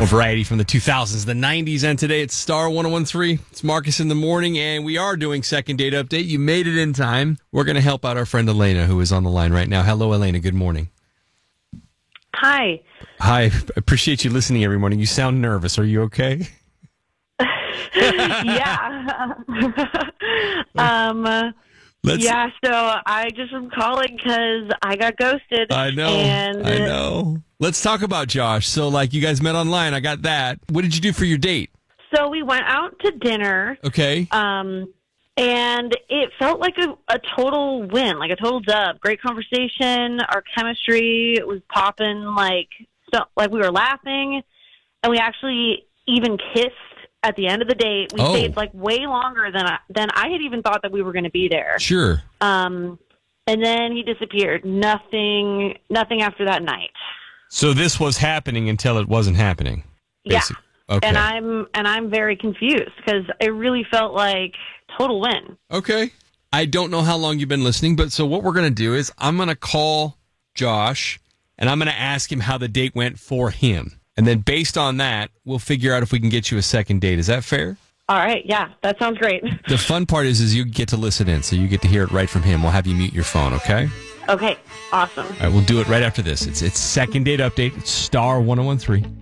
Or variety from the 2000s, the 90s, and today it's Star 1013. It's Marcus in the morning, and we are doing second date update. You made it in time. We're going to help out our friend Elena, who is on the line right now. Hello, Elena. Good morning. Hi. Hi. Appreciate you listening every morning. You sound nervous. Are you okay? Yeah. Yeah, so I just am calling because I got ghosted. I know. Let's talk about Josh. So, you guys met online. I got that. What did you do for your date? So we went out to dinner. Okay. And it felt like a total win, like a total dub. Great conversation. Our chemistry was popping. We were laughing, and we actually even kissed at the end of the date. We stayed way longer than I had even thought that we were going to be there. Sure. And then he disappeared. Nothing after that night. So this was happening until it wasn't happening. Basically. Yeah. Okay. And I'm very confused because it really felt like total win. Okay. I don't know how long you've been listening, but so what we're going to do is I'm going to call Josh and I'm going to ask him how the date went for him. And then based on that, we'll figure out if we can get you a second date. Is that fair? All right. Yeah, that sounds great. The fun part is you get to listen in, so you get to hear it right from him. We'll have you mute your phone, okay? Okay. Awesome. All right, we'll do it right after this. It's second date update. It's Star 1013.